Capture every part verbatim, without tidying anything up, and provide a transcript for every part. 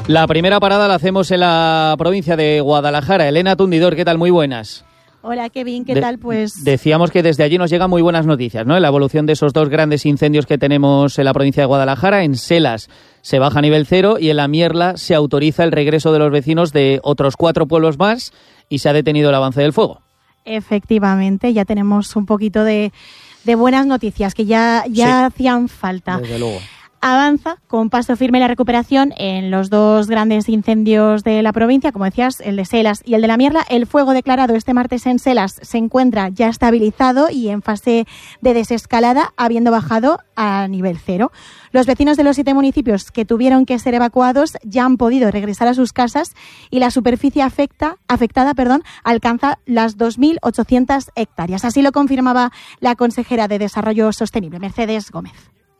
La primera parada la hacemos en la provincia de Guadalajara. Elena Tundidor, ¿qué tal? Muy buenas. Hola, Kevin, ¿qué de- tal? Pues Decíamos que desde allí nos llegan muy buenas noticias, ¿no? En la evolución de esos dos grandes incendios que tenemos en la provincia de Guadalajara. En Selas se baja a nivel cero y en La Mierla se autoriza el regreso de los vecinos de otros cuatro pueblos más y se ha detenido el avance del fuego. efectivamente, ya tenemos un poquito de, de buenas noticias que ya, ya Sí. hacían falta. Desde luego. Avanza con paso firme la recuperación en los dos grandes incendios de la provincia, como decías, el de Selas y el de La Mierla. El fuego declarado este martes en Selas se encuentra ya estabilizado y en fase de desescalada, habiendo bajado a nivel cero. Los vecinos de los siete municipios que tuvieron que ser evacuados ya han podido regresar a sus casas y la superficie afecta, afectada perdón, alcanza las dos mil ochocientas hectáreas. Así lo confirmaba la consejera de Desarrollo Sostenible, Mercedes Gómez.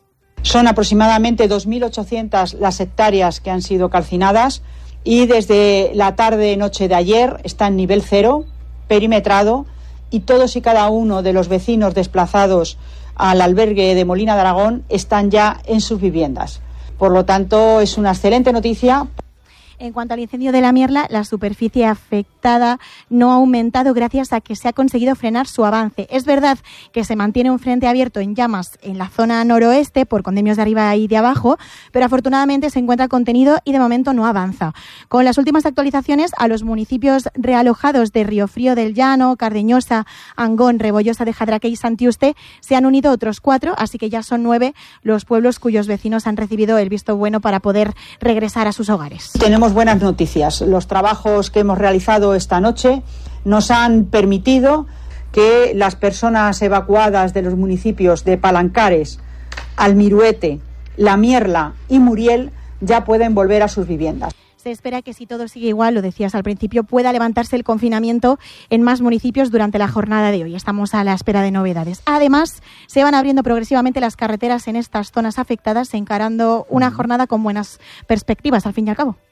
Son aproximadamente dos mil ochocientas las hectáreas que han sido calcinadas y desde la tarde-noche de ayer está en nivel cero, perimetrado, y todos y cada uno de los vecinos desplazados al albergue de Molina de Aragón están ya en sus viviendas. Por lo tanto, es una excelente noticia. En cuanto al incendio de La Mierla, la superficie afectada no ha aumentado gracias a que se ha conseguido frenar su avance. Es verdad que se mantiene un frente abierto en llamas en la zona noroeste por condemios de arriba y de abajo, pero afortunadamente se encuentra contenido y de momento no avanza. Con las últimas actualizaciones, a los municipios realojados de Riofrío del Llano, Cardeñosa, Angón, Rebollosa de Jadraque y Santiuste se han unido otros cuatro, así que ya son nueve los pueblos cuyos vecinos han recibido el visto bueno para poder regresar a sus hogares. Tenemos buenas noticias. Los trabajos que hemos realizado esta noche nos han permitido que las personas evacuadas de los municipios de Palancares, Almiruete, La Mierla y Muriel ya pueden volver a sus viviendas. Se espera que, si todo sigue igual, lo decías al principio, pueda levantarse el confinamiento en más municipios durante la jornada de hoy. Estamos a la espera de novedades. Además, se van abriendo progresivamente las carreteras en estas zonas afectadas, encarando una jornada con buenas perspectivas, al fin y al cabo.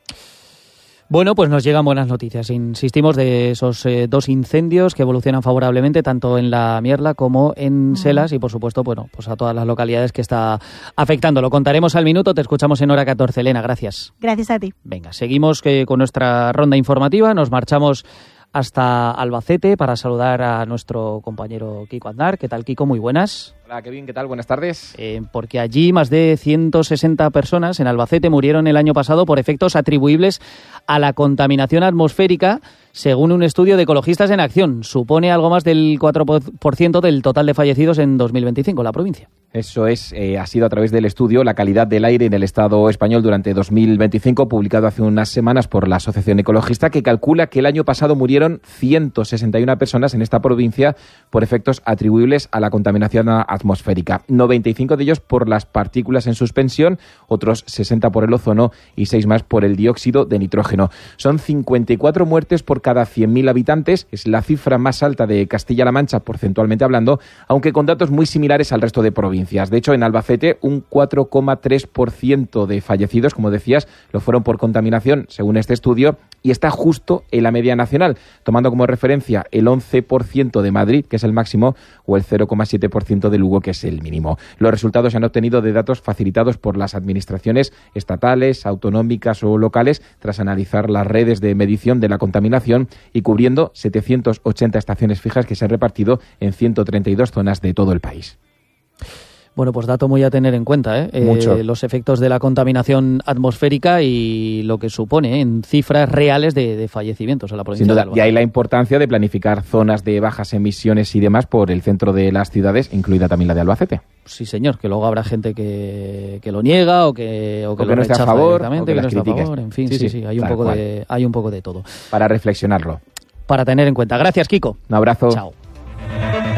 Bueno, pues nos llegan buenas noticias. Insistimos de esos eh, dos incendios que evolucionan favorablemente tanto en La Mierla como en Selas y, por supuesto, bueno, pues a todas las localidades que está afectando. Lo contaremos al minuto. Te escuchamos en hora catorce. Elena, gracias. Gracias a ti. Venga, seguimos que, con nuestra ronda informativa. Nos marchamos hasta Albacete para saludar a nuestro compañero Kiko Aznar. ¿Qué tal, Kiko? Muy buenas. Hola, Kevin, ¿qué tal? Buenas tardes. Eh, porque allí más de ciento sesenta personas en Albacete murieron el año pasado por efectos atribuibles a la contaminación atmosférica, según un estudio de Ecologistas en Acción. Supone algo más del cuatro por ciento del total de fallecidos en dos mil veinticinco en la provincia. Eso es, eh, ha sido a través del estudio La calidad del aire en el Estado español durante dos mil veinticinco, publicado hace unas semanas por la Asociación Ecologista, que calcula que el año pasado murieron ciento sesenta y una personas en esta provincia por efectos atribuibles a la contaminación atmosférica. noventa y cinco de ellos por las partículas en suspensión, otros sesenta por el ozono y seis más por el dióxido de nitrógeno. Son cincuenta y cuatro muertes por cada cien mil habitantes, es la cifra más alta de Castilla-La Mancha porcentualmente hablando, aunque con datos muy similares al resto de provincias. De hecho, en Albacete, un cuatro coma tres por ciento de fallecidos, como decías, lo fueron por contaminación, según este estudio, y está justo en la media nacional, tomando como referencia el once por ciento de Madrid, que es el máximo, o el cero coma siete por ciento de Lugo, que es el mínimo. Los resultados se han obtenido de datos facilitados por las administraciones estatales, autonómicas o locales, tras analizar las redes de medición de la contaminación y cubriendo setecientas ochenta estaciones fijas que se han repartido en ciento treinta y dos zonas de todo el país. Bueno, pues dato muy a tener en cuenta, ¿eh? Mucho. Eh, los efectos de la contaminación atmosférica y lo que supone ¿eh? en cifras reales de, de fallecimientos en la provincia Sin duda, de Albacete. y ahí la importancia de planificar zonas de bajas emisiones y demás por el centro de las ciudades, incluida también la de Albacete. Sí, señor, que luego habrá gente que, que lo niega o que, o que O que lo no esté a rechaza favor, directamente, o que que no las esté a critiques. favor, en fin, sí, Sí, sí, sí, hay, un tal poco cual. de, hay un poco de todo. Para reflexionarlo. Para tener en cuenta. Gracias, Kiko. Un abrazo. Chao.